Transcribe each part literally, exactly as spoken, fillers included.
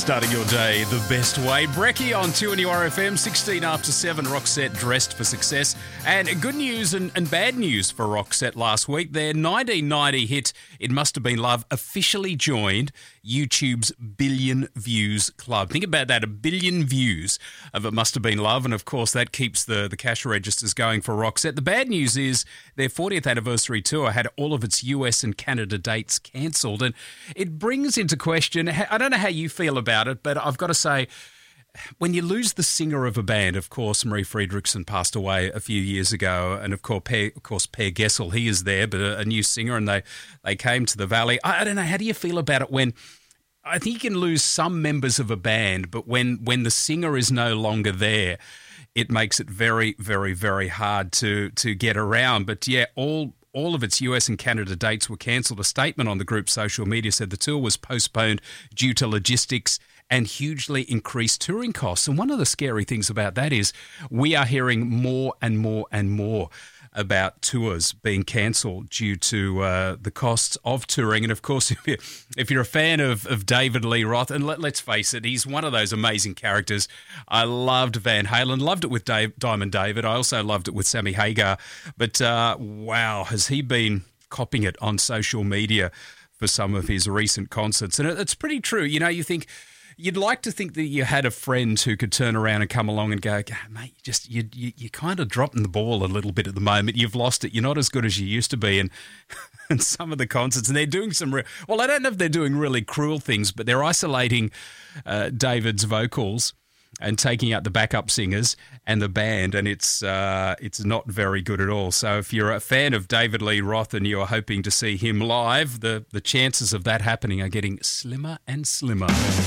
Starting your day the best way. Brecky on two N U R F M, sixteen after seven. Roxette dressed for success. And good news and, and bad news for Roxette last week. Their nineteen ninety hit, It Must Have Been Love, officially joined YouTube's billion views club. Think about that, a billion views of It Must Have Been Love. And of course, that keeps the, the cash registers going for Roxette. The bad news is their fortieth anniversary tour had all of its U S and Canada dates cancelled. And it brings into question, I don't know how you feel about it, but I've got to say, when you lose the singer of a band, of course, Marie Friedrichsen passed away a few years ago, and of course, Per, of course, Per Gessle, he is there, but a, a new singer, and they, they came to the Valley. I, I don't know, how do you feel about it when, I think you can lose some members of a band, but when, when the singer is no longer there, it makes it very, very, very hard to, to get around. But yeah, all... All of its U S and Canada dates were cancelled. A statement on the group's social media said the tour was postponed due to logistics and hugely increased touring costs. And one of the scary things about that is we are hearing more and more and more about tours being cancelled due to uh, the costs of touring. And of course, if you're, if you're a fan of, of David Lee Roth, and let, let's face it, he's one of those amazing characters. I loved Van Halen, loved it with Dave, Diamond David. I also loved it with Sammy Hagar. But uh, wow, has he been copping it on social media for some of his recent concerts? And it's pretty true. You know, you think... You'd like to think that you had a friend who could turn around and come along and go, mate, you just you you you're kind of dropping the ball a little bit at the moment. You've lost it. You're not as good as you used to be. And and some of the concerts, and they're doing some re- well, I don't know if they're doing really cruel things, but they're isolating uh, David's vocals and taking out the backup singers and the band, and it's uh, it's not very good at all. So if you're a fan of David Lee Roth and you're hoping to see him live, the the chances of that happening are getting slimmer and slimmer.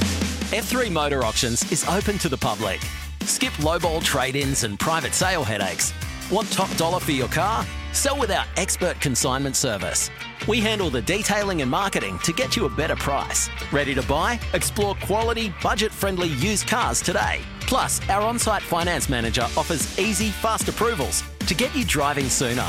F three Motor Auctions is open to the public. Skip lowball trade-ins and private sale headaches. Want top dollar for your car? Sell with our expert consignment service. We handle the detailing and marketing to get you a better price. Ready to buy? Explore quality, budget-friendly used cars today. Plus, our on-site finance manager offers easy, fast approvals to get you driving sooner.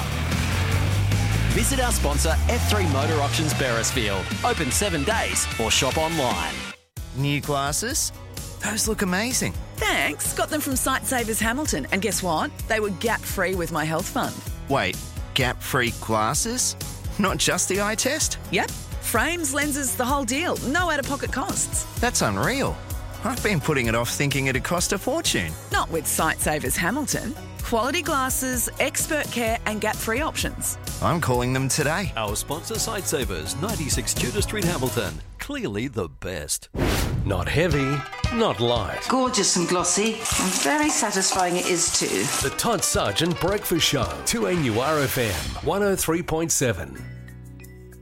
Visit our sponsor, F three Motor Auctions Beresfield. Open seven days or shop online. New glasses? Those look amazing. Thanks. Got them from Sightsavers Hamilton. And guess what? They were gap-free with my health fund. Wait, gap-free glasses? Not just the eye test? Yep. Frames, lenses, the whole deal. No out-of-pocket costs. That's unreal. I've been putting it off thinking it'd cost a fortune. Not with Sightsavers Hamilton. Quality glasses, expert care and gap-free options. I'm calling them today. Our sponsor, Sightsavers, ninety-six Tudor Street, Hamilton. Clearly the best. Not heavy, not light. Gorgeous and glossy, and very satisfying it is too. The Todd Sargent Breakfast Show, two N U R F M, one oh three point seven.